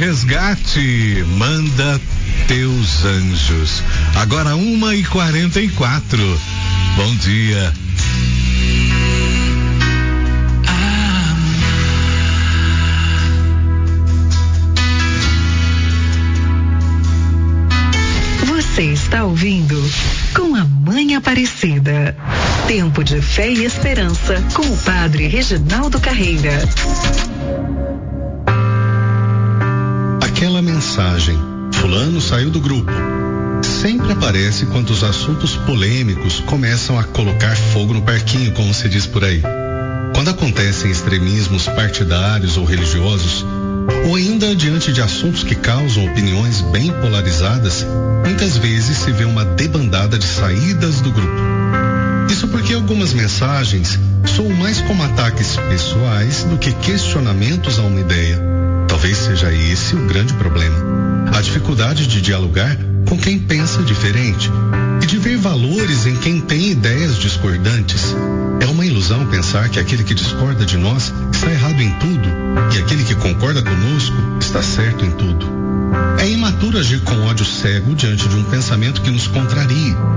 resgate. Manda teus anjos. Agora 1h44. Bom dia. Você está ouvindo Com a Mãe Aparecida. Tempo de fé e esperança com o Padre Reginaldo Carreira. Aquela mensagem, fulano saiu do grupo, sempre aparece quando os assuntos polêmicos começam a colocar fogo no parquinho, como se diz por aí. Quando acontecem extremismos partidários ou religiosos, ou ainda diante de assuntos que causam opiniões bem polarizadas, muitas vezes se vê uma debandada de saídas do grupo. Isso porque algumas mensagens soam mais como ataques pessoais do que questionamentos a uma ideia. Talvez seja esse o grande problema. A dificuldade de dialogar com quem pensa diferente e de ver valores em quem tem ideias discordantes. É uma ilusão pensar que aquele que discorda de nós está errado em tudo e aquele que concorda conosco está certo em tudo. É imaturo agir com ódio cego diante de um pensamento que nos contraria.